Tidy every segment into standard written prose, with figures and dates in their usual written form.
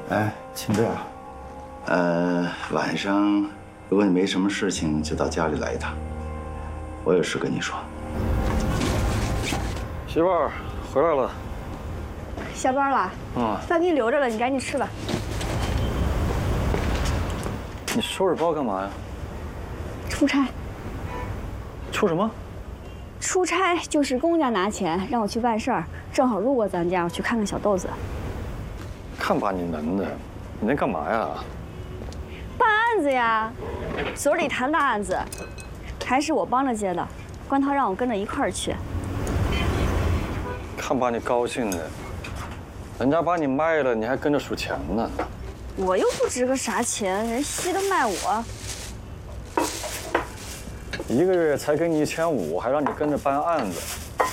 哎，秦队啊，晚上如果你没什么事情，就到家里来一趟，我有事跟你说。 媳妇儿回来了。 下班了。饭给你留着了，你赶紧吃吧。 你收拾包干嘛呀？ 出差。 出什么？ 出差就是公家拿钱让我去办事儿，正好路过咱家，我去看看小豆子。 看把你能的，你在干嘛呀？ 办案子呀，所里谈的案子，还是我帮着接的，关涛让我跟着一块儿去。 看把你高兴的，人家把你卖了，你还跟着数钱呢。 我又不值个啥钱，人稀的卖我。 1个月才给你1500，还让你跟着办案子，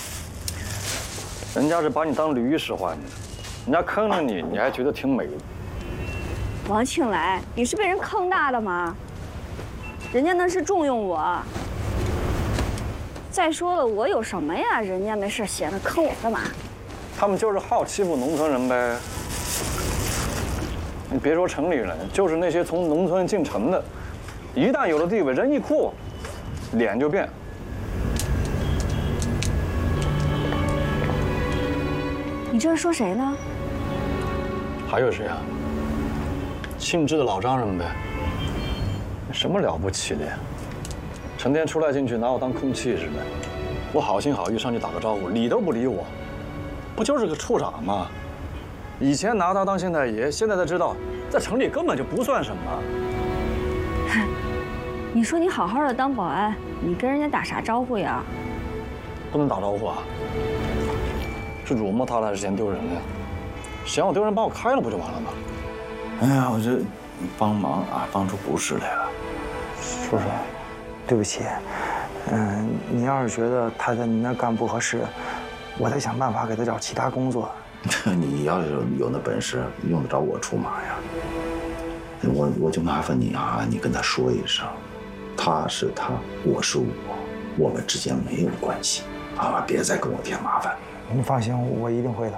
人家是把你当驴使唤的，人家坑了你，你还觉得挺美的。 王庆来，你是被人坑大的吗？人家那是重用我。再说了，我有什么呀？人家没事闲的坑我干嘛？ 他们就是好欺负农村人呗。你别说城里人，就是那些从农村进城的，一旦有了地位，人一酷，脸就变。 你这是说谁呢？ 还有谁啊？姓支的老丈人呗。什么了不起的呀？成天出来进去拿我当空气似的。我好心好意上去打个招呼，理都不理我，不就是个处长吗？以前拿他当县太爷，现在才知道，在城里根本就不算什么。 你说你好好的当保安，你跟人家打啥招呼呀？ 不能打招呼啊！是辱没他了还是嫌丢人呢？嫌我丢人，把我开了不就完了吗？ 哎呀，我这帮忙啊，帮出不是来了。 叔叔，对不起。你要是觉得他在你那干不合适，我再想办法给他找其他工作。 你要是有那本事，用得着我出马呀？我就麻烦你啊，你跟他说一声，他是他，我是我们之间没有关系，啊，别再跟我添麻烦。 你放心，我一定会的。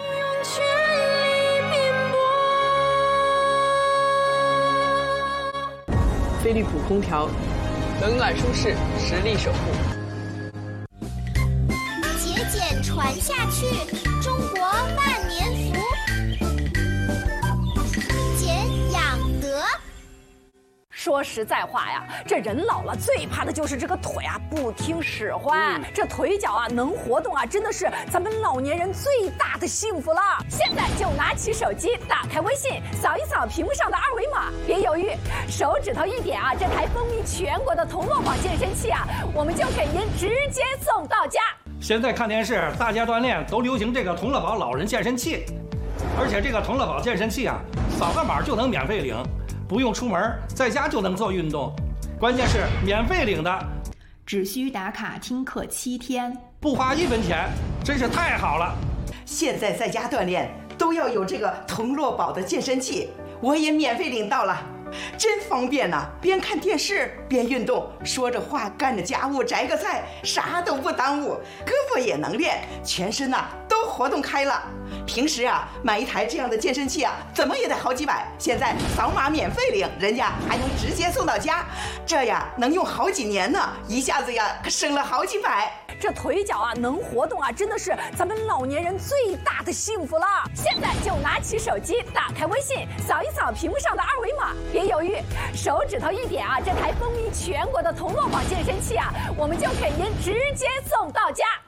飞利浦空调，冷暖舒适，实力守护。 节俭传下去，中国万年福。俭养德。 说实在话呀，这人老了最怕的就是这个腿啊不听使唤，这腿脚啊能活动啊，真的是咱们老年人最大的幸福了。现在就拿起手机，打开微信，扫一扫屏幕上的2维码，别犹豫，手指头一点啊，这台风靡全国的同乐宝健身器啊，我们就给您直接送到家。 现在看电视，大家锻炼都流行这个同乐宝老人健身器，而且这个同乐宝健身器啊，扫个码就能免费领。不用出门，在家就能做运动，关键是免费领的， 只需打卡听课7天， 不花1分钱，真是太好了。 现在在家锻炼都要有这个同乐宝的健身器，我也免费领到了，真方便呐！边看电视边运动，说着话干着家务，摘个菜，啥都不耽误，胳膊也能练，全身呐都活动开了。平时啊，买一台这样的健身器啊，怎么也得好几百。现在扫码免费领，人家还能直接送到家，这呀能用好几年呢，一下子呀可省了好几百。 这腿脚啊能活动啊，真的是咱们老年人最大的幸福了。现在就拿起手机，打开微信，扫一扫屏幕上的2维码，别犹豫，手指头一点啊，这台风靡全国的同乐宝健身器啊，我们就给您直接送到家。